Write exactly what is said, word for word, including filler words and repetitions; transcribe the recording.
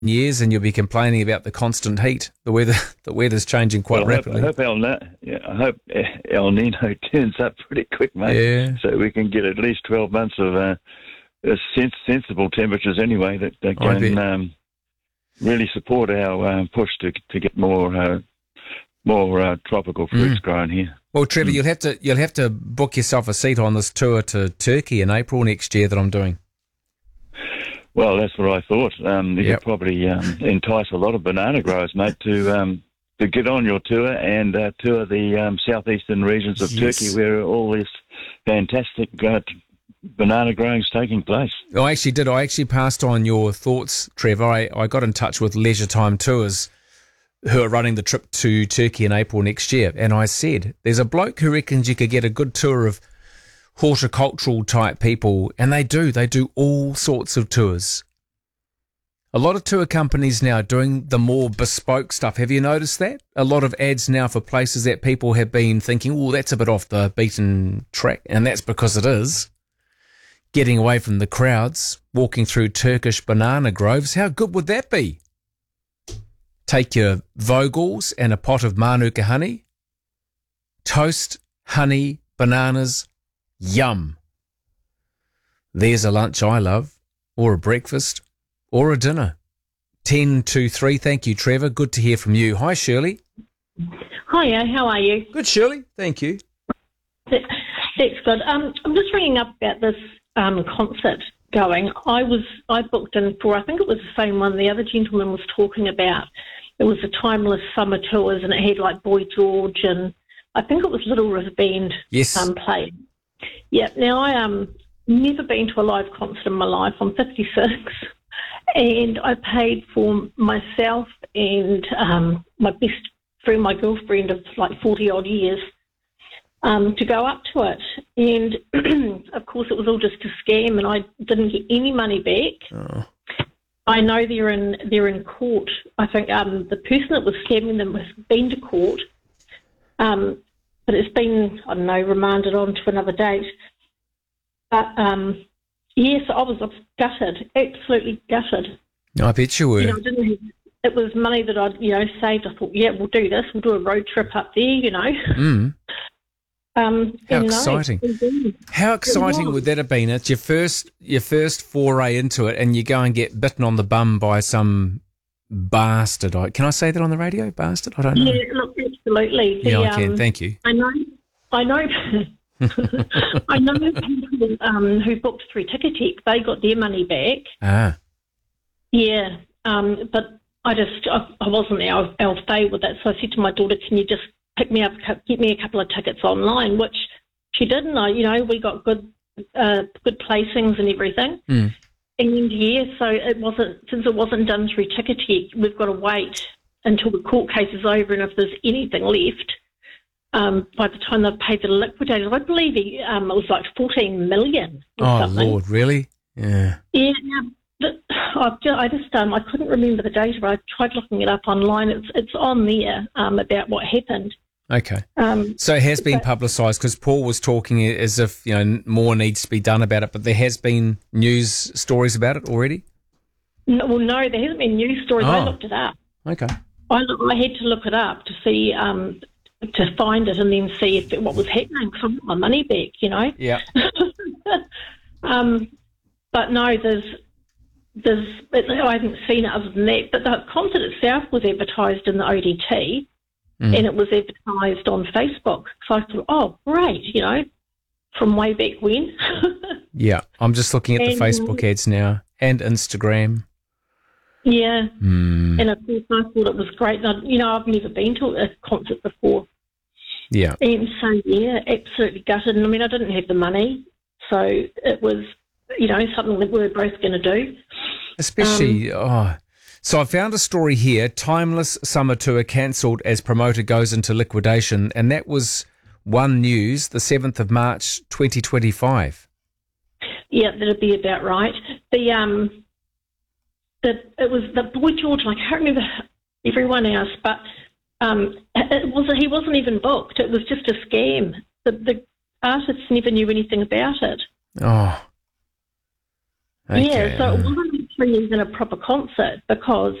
years, and you'll be complaining about the constant heat. The weather, the weather's changing quite well, I rapidly. Hope, I hope El, Na- yeah, I hope El Nino turns up pretty quick, mate. Yeah. So we can get at least twelve months of uh, uh, sens- sensible temperatures anyway that, that I can bet. um, really support our um, push to to get more uh, more uh, tropical fruits Mm. grown here. Well, Trevor, you'll have to you'll have to book yourself a seat on this tour to Turkey in April next year that I'm doing. Well, that's what I thought. Um, you Yep. could probably um, entice a lot of banana growers, mate, to um, to get on your tour and uh, tour the um, southeastern regions of Yes. Turkey, where all this fantastic uh, banana growing is taking place. I actually did. I actually passed on your thoughts, Trevor. I, I got in touch with Leisure Time Tours, who are running the trip to Turkey in April next year, and I said, there's a bloke who reckons you could get a good tour of horticultural type people, and they do. They do all sorts of tours. A lot of tour companies now are doing the more bespoke stuff. Have you noticed that? A lot of ads now for places that people have been thinking, oh, that's a bit off the beaten track, and that's because it is. Getting away from the crowds, walking through Turkish banana groves, how good would that be? Take your Vogels and a pot of Manuka honey. Toast, honey, bananas, yum. There's a lunch I love, or a breakfast, or a dinner. ten to three. Thank you, Trevor. Good to hear from you. Hi, Shirley. Hiya, how are you? Good, Shirley. Thank you. That, that's good. Um, I'm just ringing up about this um, concert going. I was I booked in for, I think it was the same one the other gentleman was talking about. It was the Timeless Summer Tours, and it had like Boy George, and I think it was Little River Band Yes. um, played. Yeah. Now I um never been to a live concert in my life. I'm fifty-six, and I paid for myself and um, my best friend, my girlfriend of like forty odd years, um, to go up to it. And of course, it was all just a scam, and I didn't get any money back. Oh. I know they're in they're in court. I think um, the person that was scamming them has been to court, um, but it's been, I don't know, remanded on to another date. But um, yes, I was, I was gutted, absolutely gutted. I bet you were. You know, I didn't have, it was money that I'd you know saved. I thought, yeah, we'll do this. We'll do a road trip up there. You know. Mm. Um, How and no, exciting. indeed. How exciting was. would that have been? It's your first your first foray into it, and you go and get bitten on the bum by some bastard. I- Can I say that on the radio? Bastard? I don't know. Yeah, look, absolutely. Yeah, The, I can. um, Thank you. I know, I know, I know people um, who booked through Ticketek, they got their money back. Ah, Yeah, um, but I just, I, I wasn't our, our fay with it, so I said to my daughter, can you just pick me up, get me a couple of tickets online, which she did, and I, you know, we got good, uh, good placings and everything. mm. And yeah, so it wasn't, since it wasn't done through Ticketek, we've got to wait until the court case is over, and if there's anything left, um, by the time they've paid the liquidators, I believe he, um, it was like fourteen million or Oh, something. Lord, really? Yeah. Yeah, yeah, but I've just, I just um, I couldn't remember the data, but I tried looking it up online. It's it's on there um, about what happened. Okay. Um, So it has been but- publicised because Paul was talking as if, you know, more needs to be done about it, but there has been news stories about it already? no, well, no, there hasn't been news stories. I Oh. looked it up. Okay. I, look, I had to look it up to see, um, to find it, and then see if it, what was happening, because I want my money back, you know. Yeah. um, but no, there's, there's, it, I haven't seen it other than that. But the concert itself was advertised in the O D T, Mm. and it was advertised on Facebook. So I thought, oh, great, you know, from way back when. Yeah. I'm just looking at the And- Facebook ads now and Instagram. Yeah, Mm. and of course I thought it was great. And I, you know, I've never been to a concert before. Yeah. And so, yeah, absolutely gutted. And I mean, I didn't have the money, so it was, you know, something that we were both going to do. Especially, Um, oh. So I found a story here, Timeless Summer Tour cancelled as promoter goes into liquidation, and that was One News, the seventh of March, twenty twenty-five. Yeah, that'd be about right. The um, the it was the Boy George. I can't remember everyone else, but um, it wasn't. He wasn't even booked. It was just a scam. The the artists never knew anything about it. Oh. Okay. Yeah, so it wasn't actually even a proper concert because